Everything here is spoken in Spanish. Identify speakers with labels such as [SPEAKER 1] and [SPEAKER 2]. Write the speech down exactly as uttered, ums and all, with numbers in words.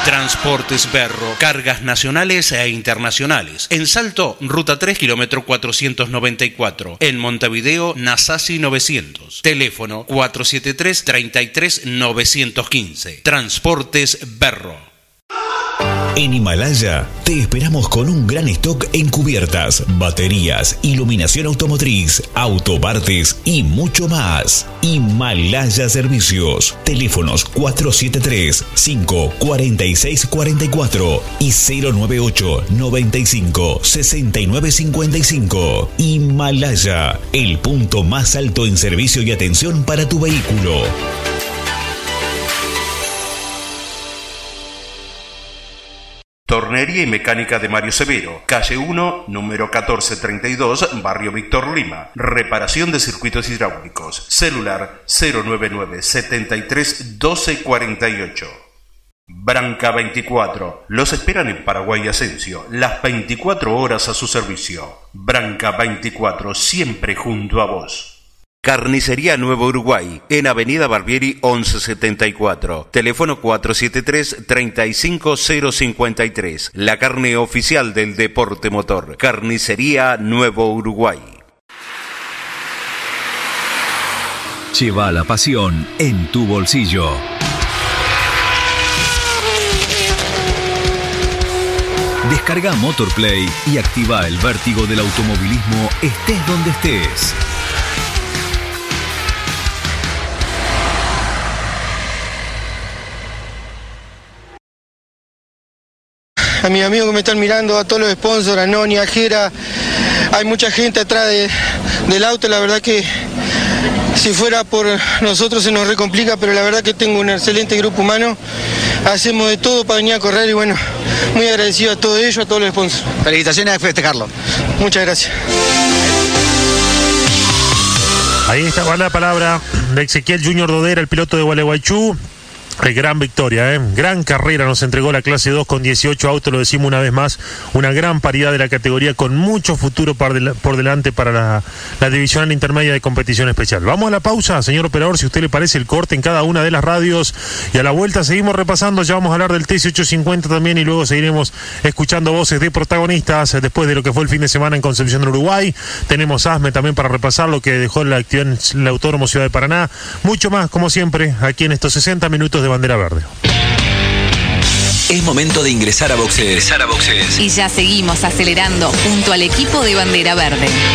[SPEAKER 1] Transportes Berro, cargas nacionales e internacionales. En Salto, Ruta tres, kilómetro cuatrocientos noventa y cuatro. En Montevideo, Nasasi novecientos. Teléfono cuatro siete tres, treinta y tres, novecientos quince. Transportes Berro.
[SPEAKER 2] En Himalaya te esperamos con un gran stock en cubiertas, baterías, iluminación automotriz, autopartes y mucho más. Himalaya Servicios. Teléfonos cuatro siete tres, cinco cuatro seis cuatro cuatro y cero nueve ocho, noventa y cinco, sesenta y nueve cincuenta y cinco. Himalaya, el punto más alto en servicio y atención para tu vehículo.
[SPEAKER 1] Tornería y Mecánica de Mario Severo, calle uno, número catorce treinta y dos, Barrio Víctor Lima. Reparación de circuitos hidráulicos. Celular cero nueve nueve, setenta y tres, doce cuarenta y ocho. Branca veinticuatro. Los esperan en Paraguay Asensio, las veinticuatro horas a su servicio. Branca veinticuatro, siempre junto a vos. Carnicería Nuevo Uruguay, en Avenida Barbieri once setenta y cuatro. Teléfono cuatro siete tres, treinta y cinco, cero cincuenta y tres. La carne oficial del deporte motor. Carnicería Nuevo Uruguay.
[SPEAKER 3] Lleva la pasión en tu bolsillo. Descarga Motorplay y activa el vértigo del automovilismo estés donde estés.
[SPEAKER 4] A mis amigos que me están mirando, a todos los sponsors, a Noni, a Jera, hay mucha gente atrás de, del auto, la verdad que si fuera por nosotros se nos recomplica, pero la verdad que tengo un excelente grupo humano, hacemos de todo para venir a correr y bueno, muy agradecido a todos ellos, a todos los sponsors.
[SPEAKER 5] Felicitaciones a festejarlo.
[SPEAKER 4] Muchas gracias.
[SPEAKER 6] Ahí estaba la palabra de Ezequiel Junior Dodera, el piloto de Gualeguaychú. Eh, gran victoria, eh. gran carrera nos entregó la clase dos con dieciocho autos, lo decimos una vez más, una gran paridad de la categoría con mucho futuro por, del, por delante para la, la divisional intermedia de competición especial. Vamos a la pausa, señor operador, si a usted le parece el corte en cada una de las radios y a la vuelta seguimos repasando, ya vamos a hablar del T C ochocientos cincuenta también y luego seguiremos escuchando voces de protagonistas eh, después de lo que fue el fin de semana en Concepción del Uruguay. Tenemos ASME también para repasar lo que dejó la actividad en el Autódromo Ciudad de Paraná, mucho más como siempre aquí en estos sesenta minutos de Bandera Verde.
[SPEAKER 3] Es momento de ingresar a boxes. Ingresar a boxes.
[SPEAKER 7] Y ya seguimos acelerando junto al equipo de Bandera Verde.